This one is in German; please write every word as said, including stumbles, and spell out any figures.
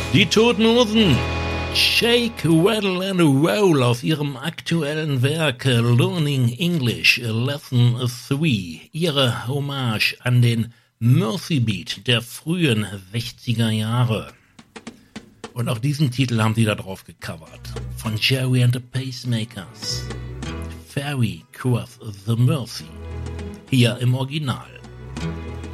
Die Toten Hosen. Shake, Rattle and Roll auf ihrem aktuellen Werk Learning English Lesson drei. Ihre Hommage an den Mercy Beat der frühen sechziger Jahre. Und auch diesen Titel haben sie da drauf gecovert. Von Jerry and the Pacemakers. Ferry Cross the Mersey. Hier im Original.